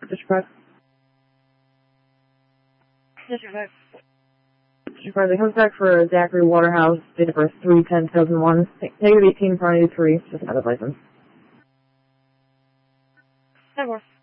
District 5. District 5. District 5, it comes back for Zachary Waterhouse, date of birth 3/10/2001, negative 18 for 93, just another license. 10-4.